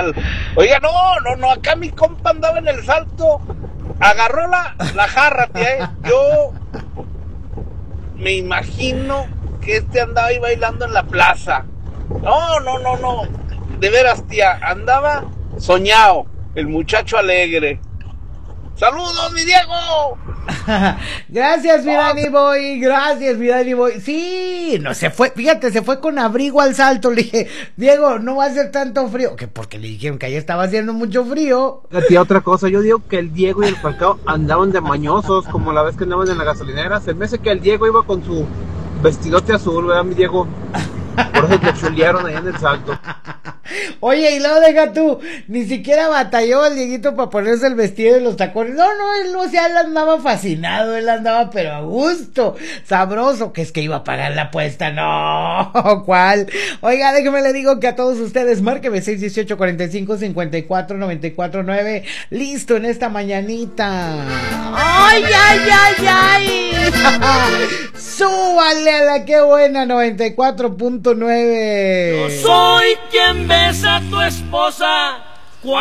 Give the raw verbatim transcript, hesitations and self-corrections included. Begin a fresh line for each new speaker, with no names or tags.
carnal. Oiga, no, no, no, acá mi compa andaba en el salto, agarró la, la jarra, tía, ¿eh? Yo me imagino que este andaba ahí bailando en la plaza. No, no, no, no, de veras, tía, andaba soñado, el muchacho alegre. ¡Saludos, mi Diego!
Gracias, mi Danny Boy, gracias, mi Danny Boy. Sí, no se fue, fíjate, se fue con abrigo al salto. Le dije, Diego, no va a hacer tanto frío. Que porque le dijeron que ayer estaba haciendo mucho frío.
Tía, otra cosa, yo digo que el Diego y el Falcao andaban de mañosos, como la vez que andaban en la gasolinera. Se me hace que el Diego iba con su vestidote azul, ¿verdad, mi Diego? Por eso te chulearon allá en el salto.
Oye, y luego deja tú, ni siquiera batalló el Dieguito para ponerse el vestido y los tacones. No, no, él no, o sea, él andaba fascinado, él andaba pero a gusto, sabroso, que es que iba a pagar la apuesta. No, ¿cuál? Oiga, déjeme le digo que a todos ustedes, márqueme seis dieciocho, cuarenta y cinco, cincuenta y cuatro, noventa y cuatro, nueve, listo en esta mañanita. ¡Ay, ay, ay, ay! ¡Súbale a la que buena! noventa y cuatro punto nueve.
Yo soy quien besa a tu esposa